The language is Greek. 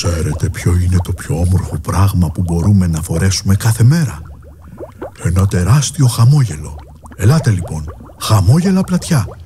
Ξέρετε ποιο είναι το πιο όμορφο πράγμα που μπορούμε να φορέσουμε κάθε μέρα? Ένα τεράστιο χαμόγελο. Ελάτε λοιπόν, χαμόγελα πλατιά.